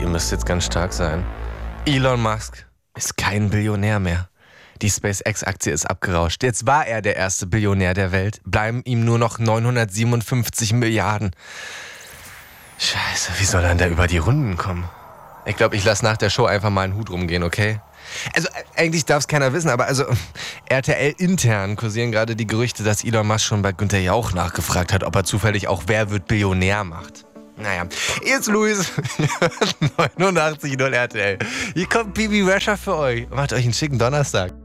ihr müsst jetzt ganz stark sein. Elon Musk ist kein Billionär mehr. Die SpaceX-Aktie ist abgerauscht. Jetzt war er der erste Billionär der Welt. Bleiben ihm nur noch 957 Milliarden. Scheiße, wie soll er denn da über die Runden kommen? Ich glaube, ich lasse nach der Show einfach mal einen Hut rumgehen, okay? Also eigentlich darf es keiner wissen, aber RTL intern kursieren gerade die Gerüchte, dass Elon Musk schon bei Günther Jauch nachgefragt hat, ob er zufällig auch Wer wird Billionär macht. Naja, jetzt Luis, 89.0 RTL. Hier kommt Bibi Rascher für euch. Macht euch einen schicken Donnerstag.